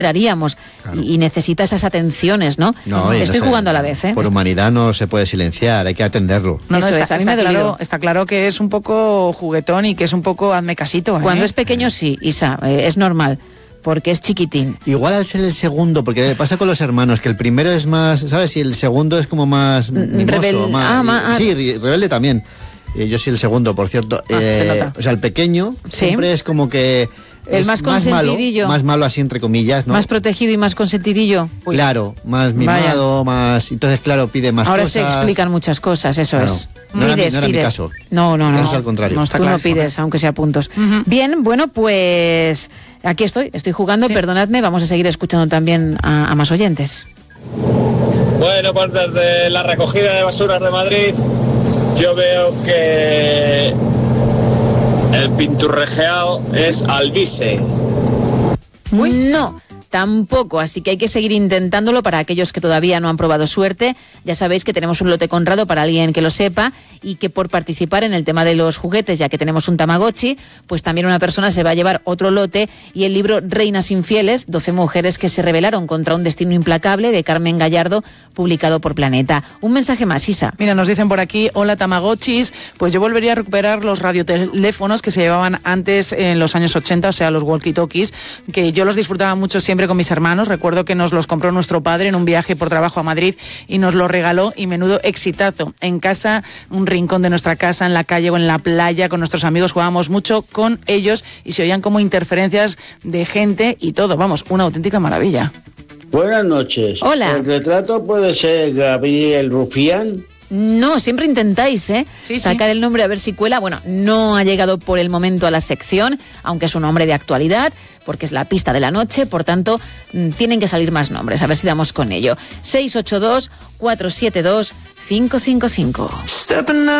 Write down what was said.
esperaríamos. Claro. Y necesita esas atenciones, ¿no? Estoy jugando a la vez, ¿eh? Por humanidad no se puede silenciar, hay que atenderlo. Está claro que es un poco juguetón y que es un poco hazme casito, ¿eh? Cuando es pequeño sí, Isa, es normal. Porque es chiquitín. Igual al ser el segundo, porque pasa con los hermanos, que el primero es más, ¿sabes? Y el segundo es como más mimoso, sí, rebelde también. Yo soy el segundo, por cierto. O sea, el pequeño siempre es como que el más consentidillo. Más malo así entre comillas, ¿no? Más protegido y más consentidillo. Uy. Claro, más mimado, más... Entonces, claro, pide más Ahora cosas. Ahora se explican muchas cosas, eso es. No era mi caso. No. Eso es al contrario. No, tú no pides, aunque sea puntos. Bien, bueno, pues aquí estoy jugando, perdonadme, vamos a seguir escuchando también a más oyentes. Bueno, pues desde la recogida de basuras de Madrid, yo veo que el pinturrejeado es albise. No, tampoco, así que hay que seguir intentándolo para aquellos que todavía no han probado suerte. Ya sabéis que tenemos un lote Conrado para alguien que lo sepa y que por participar en el tema de los juguetes, ya que tenemos un Tamagotchi, pues también una persona se va a llevar otro lote y el libro Reinas infieles, 12 mujeres que se rebelaron contra un destino implacable, de Carmen Gallardo, publicado por Planeta. Un mensaje más, Isa. Mira, nos dicen por aquí, hola Tamagotchis, pues yo volvería a recuperar los radioteléfonos que se llevaban antes en los años 80, o sea, los walkie-talkies, que yo los disfrutaba mucho siempre con mis hermanos. Recuerdo que nos los compró nuestro padre en un viaje por trabajo a Madrid y nos los regaló, y menudo exitazo. En casa, un rincón de nuestra casa, en la calle o en la playa, con nuestros amigos jugábamos mucho con ellos y se oían como interferencias de gente y todo, vamos, una auténtica maravilla. Buenas noches. Hola. ¿El retrato puede ser Gabriel Rufián? No, siempre intentáis, sacar el nombre a ver si cuela. Bueno, no ha llegado por el momento a la sección, aunque es un nombre de actualidad, porque es la pista de la noche, por tanto, tienen que salir más nombres, a ver si damos con ello. 682-472-555.